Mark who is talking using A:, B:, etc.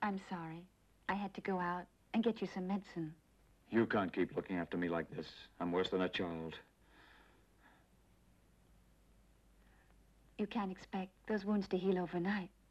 A: I'm sorry. I had to go out and get you some medicine.
B: You can't keep looking after me like this. I'm worse than a child.
A: You can't expect those wounds to heal overnight.